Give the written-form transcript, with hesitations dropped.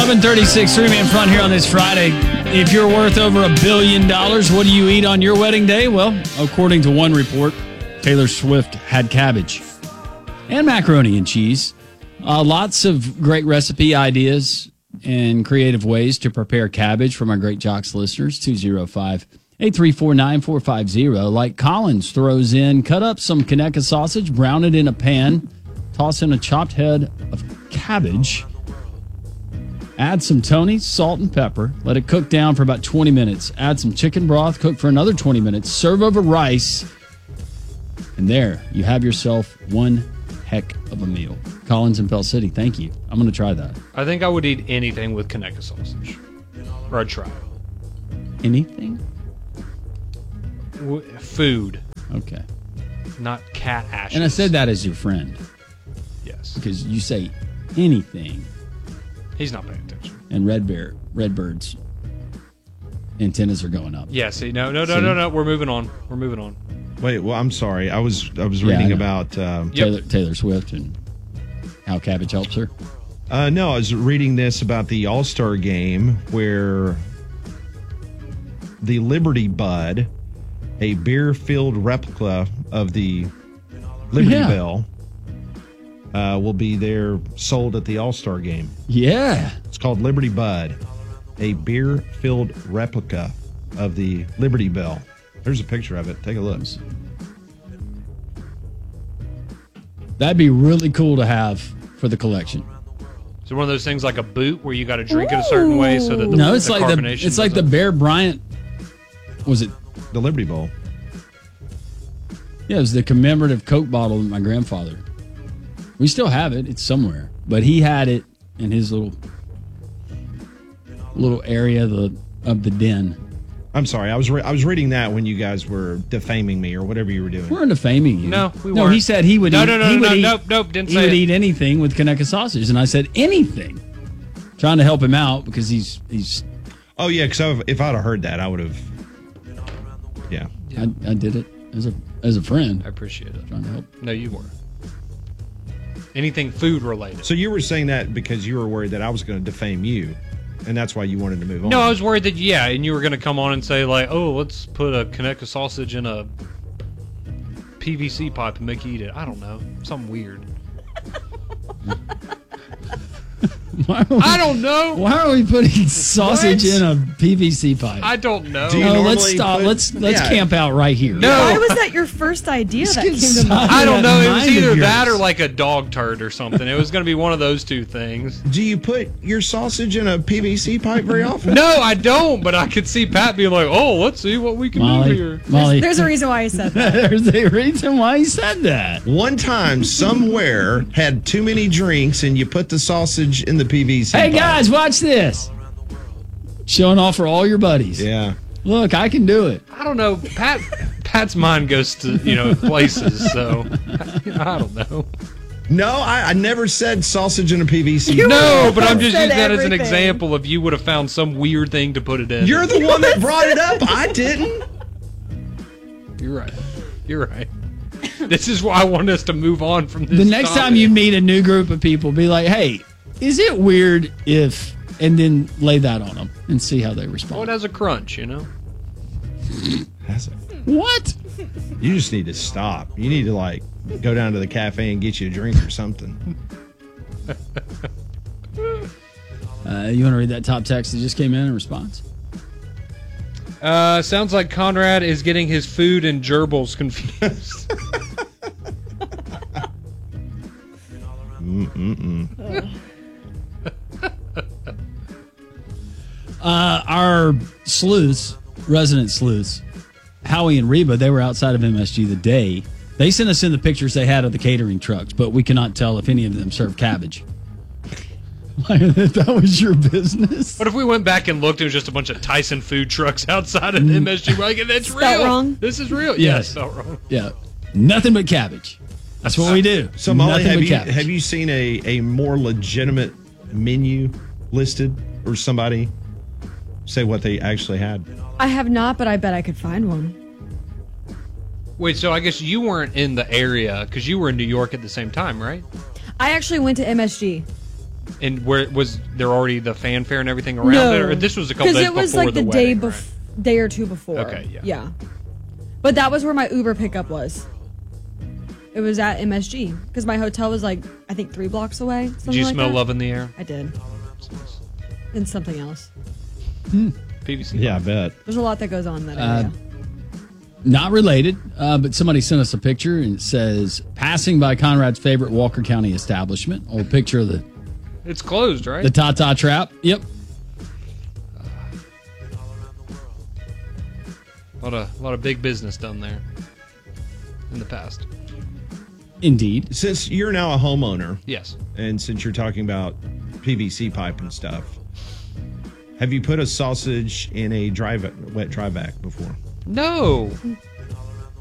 11:36, three-man front here on this Friday. If you're worth over $1 billion, what do you eat on your wedding day? Well, according to one report, Taylor Swift had cabbage and macaroni and cheese. Lots of great recipe ideas and creative ways to prepare cabbage from our Great Jocks listeners, 205-834-9450. Like Collins throws in, cut up some Conecuh sausage, brown it in a pan, toss in a chopped head of cabbage, add some Tony's, salt, and pepper. Let it cook down for about 20 minutes. Add some chicken broth, cook for another 20 minutes. Serve over rice. And there, you have yourself one heck of a meal. Collins in Pell City, thank you. I'm going to try that. I think I would eat anything with Conecuh sausage. Or I'd try it. Anything? Food. Okay. Not cat ashes. And I said that as your friend. Yes. Because you say anything. He's not paying attention. And Redbird's antennas are going up. Yeah, see, no. We're moving on. Wait, well, I'm sorry. I was reading about Taylor Swift and how cabbage helps her. No, I was reading this about the All-Star game where the Liberty Bud, a beer-filled replica of the Liberty Bell, will be there sold at the All-Star game. Yeah. It's called Liberty Bud, a beer-filled replica of the Liberty Bell. There's a picture of it. Take a look. That'd be really cool to have for the collection. Is it one of those things like a boot where you got to drink it a certain way so that the No, it's the like carbonation it's like the Bear Bryant. Was it the Liberty Bowl? Yeah, it was the commemorative Coke bottle that my grandfather. We still have it. It's somewhere, but he had it in his little area of the den. I'm sorry. I was reading that when you guys were defaming me or whatever you were doing. We're defaming you. No, we weren't. No, he said he would. Nope. Didn't He say would it. eat anything with Conecuh sausage, and I said anything, trying to help him out because he's. Oh yeah, because if I'd have heard that, I would have. Yeah. I did it as a friend. I appreciate it. Trying to help. No, you weren't. Anything food related. So you were saying that because you were worried that I was going to defame you, and that's why you wanted to move on. No, I was worried that, and you were going to come on and say, like, oh, let's put a Conecuh sausage in a PVC pipe and make you eat it. I don't know. Something weird. I don't know. Why are we putting sausage in a PVC pipe? I don't know. No, let's stop. Let's camp out right here. No. Why was that your first idea that came to mind? I don't know. It was either that or like a dog turd or something. It was going to be one of those two things. Do you put your sausage in a PVC pipe very often? No, I don't. But I could see Pat being like, "Oh, let's see what we can do here." Molly, There's a reason why he said that. There's a reason why he said that. One time, somewhere had too many drinks, and you put the sausage in the PVC Hey pipe. guys, watch this. Showing off for all your buddies. Yeah. Look, I can do it. I don't know. Pat's mind goes to places, so I don't know. No, I never said sausage in a PVC. No, but I'm just using that as an everything. example of you would have found some weird thing to put it in. You're the one that brought it up. I didn't. You're right. This is why I want us to move on from this. The next topic. time you meet a new group of people, be like, hey, is it weird if... And then lay that on them and see how they respond. Well, it has a crunch, What? You just need to stop. You need to, go down to the cafe and get you a drink or something. You want to read that top text that just came in response? Sounds like Conrad is getting his food and gerbils confused. Our sleuths, resident sleuths, Howie and Reba, they were outside of MSG the day. They sent us in the pictures they had of the catering trucks, but we cannot tell if any of them serve cabbage. That was your business? What if we went back and looked, it was just a bunch of Tyson food trucks outside of MSG? We're like, that's real. Spelled wrong? This is real. Yes. Spelled wrong. Yeah. Nothing but cabbage. That's what we do. So, Molly, Nothing but cabbage. have you seen a more legitimate menu listed or somebody say what they actually had? I have not, but I bet I could find one. Wait, so I guess you weren't in the area because you were in New York at the same time, right? I actually went to MSG. And where was there already the fanfare and everything around it? Or this was a couple days it was before like the wedding, day right? day or two before. Okay, yeah. But that was where my Uber pickup was. It was at MSG because my hotel was like I think 3 blocks away. Did you like smell that. love in the air? I did. And something else. PVC. Yeah, I bet. There's a lot that goes on in that area. Not related, but somebody sent us a picture and it says, passing by Conrad's favorite Walker County establishment. Old picture of It's closed, right? the Tata Trap. Yep. A lot of big business done there in the past. Indeed. Since you're now a homeowner, Yes. and since you're talking about PVC pipe and stuff, have you put a sausage in a wet dry vac before? No.